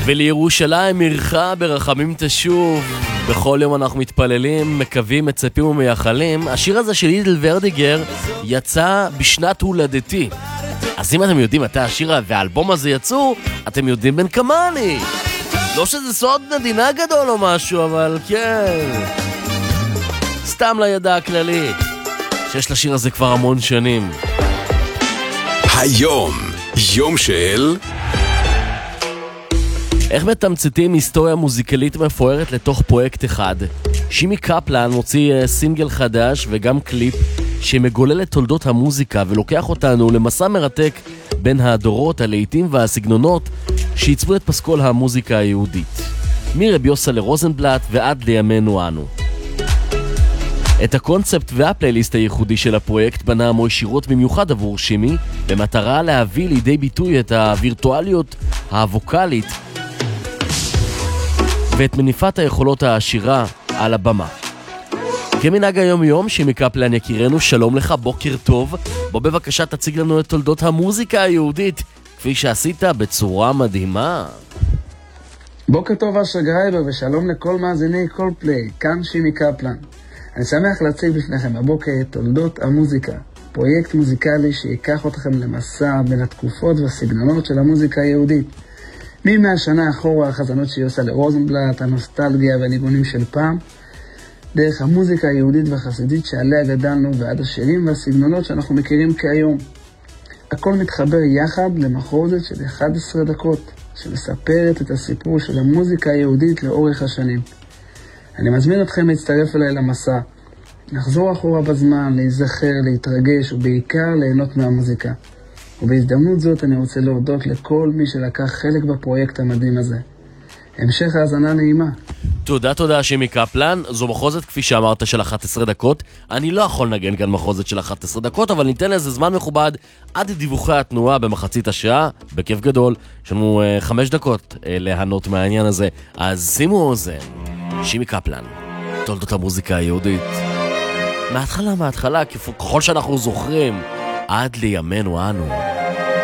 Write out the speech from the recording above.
ולירושלים עירך ברחמים תשוב. בכל יום אנחנו מתפללים, מקווים, מצפים ומייחלים. השיר הזה של ידידל ורדיגר יצא בשנת הולדתי. אז אם אתם יודעים מתי השיר והאלבום הזה יצאו, אתם יודעים בין כמה אני. לא שזה סוד מדינה גדול או משהו, אבל כן, סתם לידע הכללי שיש לשיר הזה כבר המון שנים. היום, יום של... איך מתמצתים היסטוריה מוזיקלית מפוארת לתוך פרויקט אחד? שימי קפלן מוציא סינגל חדש וגם קליפ שמגולל את תולדות המוזיקה ולוקח אותנו למסע מרתק בין הדורות, הלהיטים והסגנונות שעיצבו את פסקול המוזיקה היהודית, מרבי יוסי לרוזנבלט ועד לימינו אנו. את הקונספט והפלייליסט הייחודי של הפרויקט בנה עמו ישירות במיוחד עבור שימי, במטרה להביא לידי ביטוי את הווירטואליות הווקלית ואת מניפת היכולות העשירה על הבמה. כמנהג היום יום, שימי קפלן יקירנו, שלום לך, בוקר טוב. בוא בבקשה תציג לנו את תולדות המוזיקה היהודית, כפי שעשית בצורה מדהימה. בוקר טוב אשר גרייבר ושלום לכל מאזיני קולפליי, כאן שימי קפלן. אני שמח להציג בפניכם הבוקר את תולדות המוזיקה, פרויקט מוזיקלי שיקח אתכם למסע בין התקופות והסגנונות של המוזיקה היהודית. מ-100 אחורה החזנות שהיא עושה לרוזנבלט, הנוסטלגיה והניגונים של פעם, דרך המוזיקה היהודית והחסידית שעליה גדלנו ועד השירים והסגנונות שאנחנו מכירים כיום. הכל מתחבר יחד למחרוזת של 11 דקות, שמספרת את הסיפור של המוזיקה היהודית לאורך השנים. אני מזמין אתכם להצטרף אליי למסע, לחזור אחורה בזמן, להיזכר, להתרגש ובעיקר ליהנות מהמוזיקה. ובהזדמנות זאת אני רוצה להודות לכל מי שלקח חלק בפרויקט המדהים הזה. המשך האזנה נעימה. תודה שימי קפלן. זו מחוזת כפי שאמרת של 11 דקות. אני לא יכול לנגן כאן מחוזת של 11 דקות, אבל ניתן לזה זמן מכובד עד דיווחי התנועה במחצית השעה, בכיף גדול. יש לנו 5 דקות להנות מהעניין הזה, אז שימו אוזן. שימי קפלן, תולדות המוזיקה היהודית מההתחלה, ככל שאנחנו זוכרים עד לימינו אנו.